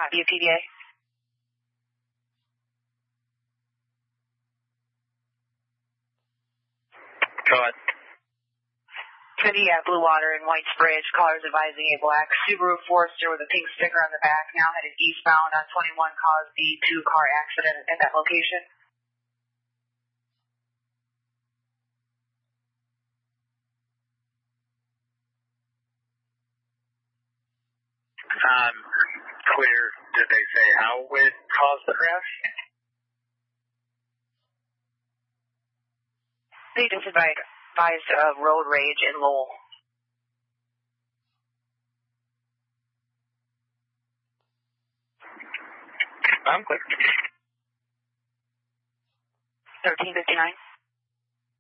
Copy of PDA. Go ahead. City at Blue Water and White's Bridge, callers advising a black Subaru Forester with a pink sticker on the back, now headed eastbound on 21, caused the two-car accident at that location. Clear. Did they say how it caused the crash? They just advised road rage in Lowell. I'm clear. 1359.